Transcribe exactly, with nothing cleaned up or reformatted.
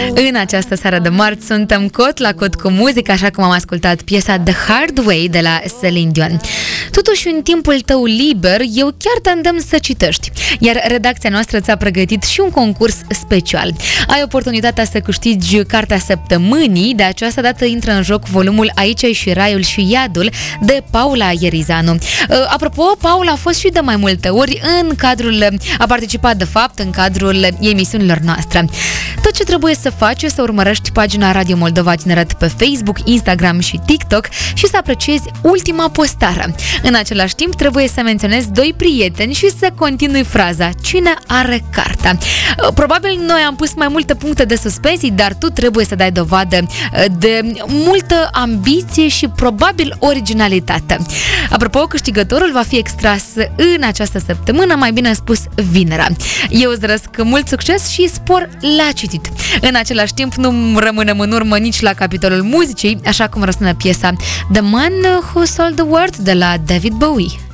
În această seară de marți suntem cot la cot cu muzică, așa cum am ascultat piesa The Hard Way de la Celine Dion. Totuși, în timpul tău liber, eu chiar te îndemn să citești, iar redacția noastră ți-a pregătit și un concurs special. Ai oportunitatea să câștigi cartea săptămânii, de această dată intră în joc volumul Aici ai și Raiul și Iadul de Paula Ierizanu. Apropo, Paula a fost și de mai multe ori în cadrul, a participat de fapt în cadrul emisiunilor noastre. Tot ce trebuie să faci e să urmărești pagina Radio Moldova Tineret pe Facebook, Instagram și TikTok și să apreciezi ultima postare. În același timp, trebuie să menționezi doi prieteni și să continui fraza: cine are cartea? Probabil noi am pus mai multe puncte de suspensii, dar tu trebuie să dai dovadă de multă ambiție și probabil originalitate. Apropo, câștigătorul va fi extras în această săptămână, mai bine spus vinerea. Eu îți doresc mult succes și spor la citit. În același timp, nu rămânem în urmă nici la capitolul muzicii, așa cum răsună piesa The Man Who Sold the World de la David Bowie.